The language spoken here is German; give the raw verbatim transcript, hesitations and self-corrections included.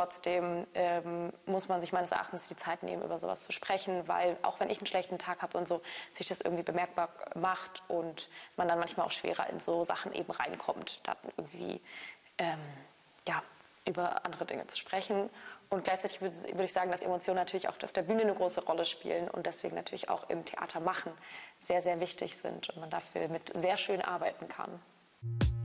trotzdem ähm, muss man sich meines Erachtens die Zeit nehmen, über sowas zu sprechen, weil auch wenn ich einen schlechten Tag habe und so, sich das irgendwie bemerkbar macht und man dann manchmal auch schwerer in so Sachen eben reinkommt, dann irgendwie ähm, ja, über andere Dinge zu sprechen. Und gleichzeitig würde, würde ich sagen, dass Emotionen natürlich auch auf der Bühne eine große Rolle spielen und deswegen natürlich auch im Theater machen sehr, sehr wichtig sind und man dafür mit sehr schön arbeiten kann.